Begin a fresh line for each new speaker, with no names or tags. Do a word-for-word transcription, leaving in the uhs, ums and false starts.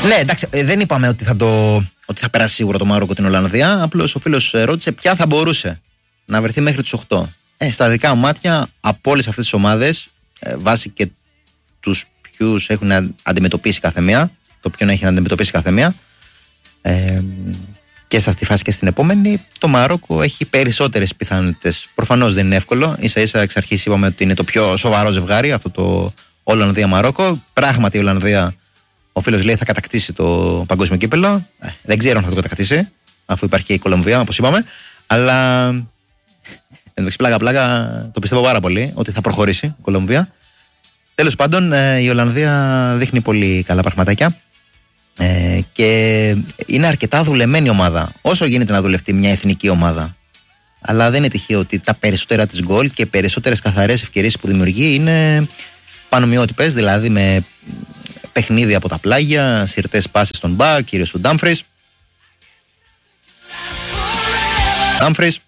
Ναι, εντάξει, δεν είπαμε ότι θα, το, ότι θα περάσει σίγουρα το Μαρόκο την Ολλανδία. Απλώς ο φίλος ρώτησε ποια θα μπορούσε να βρεθεί μέχρι τις οκτώ. Ε, στα δικά μου μάτια, από όλες αυτές τις ομάδες, ε, βάσει και τους ποιους έχουν αντιμετωπίσει κάθε μία, το ποιον έχει να αντιμετωπίσει κάθε μία, ε, και σε αυτή τη φάση και στην επόμενη, το Μαρόκο έχει περισσότερες πιθανότητες. Προφανώς δεν είναι εύκολο. Ίσα ίσα εξ αρχής είπαμε ότι είναι το πιο σοβαρό ζευγάρι αυτό το Ολλανδία-Μαρόκο. Πράγματι η Ολλανδία, ο φίλος λέει, θα κατακτήσει το παγκόσμιο κύπελλο. Ε, δεν ξέρω αν θα το κατακτήσει, αφού υπάρχει και η Κολομβία, όπως είπαμε. Αλλά εντάξει, πλάκα-πλάκα το πιστεύω πάρα πολύ ότι θα προχωρήσει η Κολομβία. Τέλος πάντων, ε, η Ολλανδία δείχνει πολύ καλά πραγματάκια. Ε, και είναι αρκετά δουλεμένη ομάδα. Όσο γίνεται να δουλευτεί μια εθνική ομάδα. Αλλά δεν είναι τυχαίο ότι τα περισσότερα της γκολ και περισσότερες καθαρές ευκαιρίες που δημιουργεί είναι πανομοιότυπες, δηλαδή με παιχνίδι από τα πλάγια, συρτές πάσες στον μπακ, κυρίως του Ντάμφρις. Ντάμφρις.